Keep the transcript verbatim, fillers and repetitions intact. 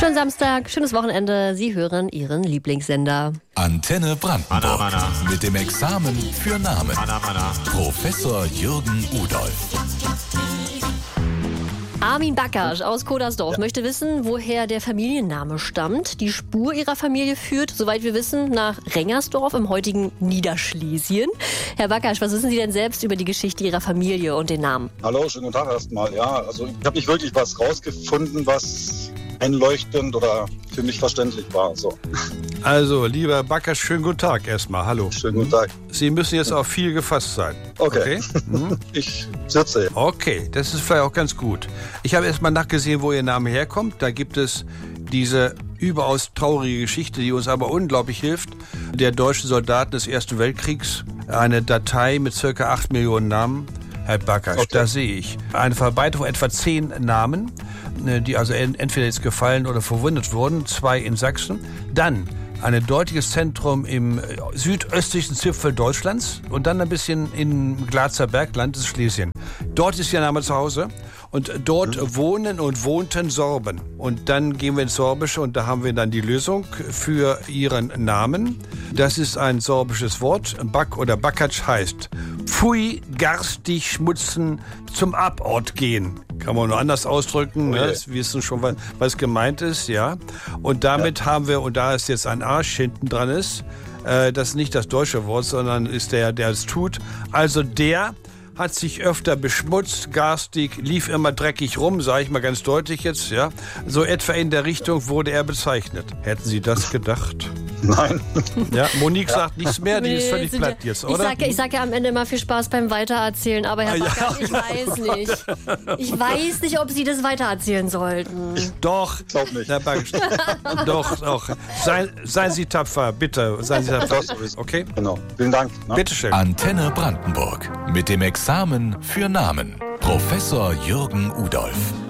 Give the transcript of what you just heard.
Schönen Samstag, schönes Wochenende. Sie hören Ihren Lieblingssender. Antenne Brandenburg. Mana, mana. Mit dem Examen für Namen. Mana, mana. Professor Jürgen Udolf. Armin Bakkasch aus Kodersdorf ja. möchte wissen, woher der Familienname stammt. Die Spur ihrer Familie führt, soweit wir wissen, nach Rengersdorf im heutigen Niederschlesien. Herr Bakkasch, was wissen Sie denn selbst über die Geschichte Ihrer Familie und den Namen? Hallo, schönen guten Tag erstmal. Ja, also ich habe nicht wirklich was rausgefunden, was einleuchtend oder für mich verständlich war. So. Also, lieber Bakkasch, schönen guten Tag erstmal. Hallo. Schönen guten Tag. Sie müssen jetzt auf viel gefasst sein. Okay. okay? Mhm. Ich sitze. Okay, das ist vielleicht auch ganz gut. Ich habe erstmal nachgesehen, wo Ihr Name herkommt. Da gibt es diese überaus traurige Geschichte, die uns aber unglaublich hilft, der deutschen Soldaten des Ersten Weltkriegs. Eine Datei mit circa acht Millionen Namen. Herr Bakkasch, okay. Da sehe ich eine Verbreitung von etwa zehn Namen, die also entweder jetzt gefallen oder verwundet wurden, zwei in Sachsen. Dann ein deutliches Zentrum im südöstlichen Zipfel Deutschlands und dann ein bisschen im Glatzer Bergland, das ist Schlesien. Dort ist Ihr Name zu Hause und dort mhm. wohnen und wohnten Sorben. Und dann gehen wir ins Sorbische und da haben wir dann die Lösung für Ihren Namen. Das ist ein sorbisches Wort. Bak oder Bakkasch heißt Pfui, garstig, schmutzen, zum Abort gehen. Kann man nur anders ausdrücken, okay. ne? Sie wissen schon, was, was gemeint ist, ja. Und damit ja. haben wir, und da ist jetzt ein Arsch hinten dran ist, äh, das ist nicht das deutsche Wort, sondern ist der, der es tut. Also der hat sich öfter beschmutzt, garstig, lief immer dreckig rum, sage ich mal ganz deutlich jetzt, ja. So etwa in der Richtung wurde er bezeichnet. Hätten Sie das gedacht? Nein. Ja, Monique ja. sagt nichts mehr, die nee, ist völlig platt jetzt, oder? Ich sage ich sag ja am Ende immer viel Spaß beim Weitererzählen, aber Herr Bakkasch, ja. ich weiß nicht. Ich weiß nicht, ob Sie das weitererzählen sollten. Doch, ich glaub nicht. Herr Bakkasch, doch, doch. Seien, seien Sie tapfer, bitte. Seien Sie tapfer. Okay? Genau. Vielen Dank. Ne? Bitte schön. Antenne Brandenburg. Mit dem Examen für Namen. Professor Jürgen Udolf.